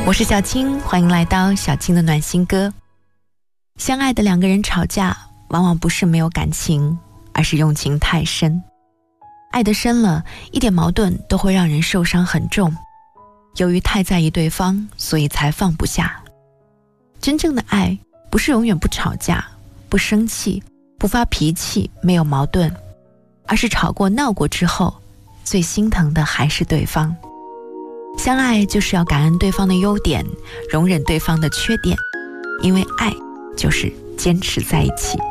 我是小青，欢迎来到小青的暖心歌。相爱的两个人吵架，往往不是没有感情，而是用情太深。爱得深了，一点矛盾都会让人受伤很重。由于太在意对方，所以才放不下。真正的爱，不是永远不吵架、不生气、不发脾气、没有矛盾，而是吵过闹过之后，最心疼的还是对方。相爱就是要感恩对方的优点，容忍对方的缺点，因为爱就是坚持在一起。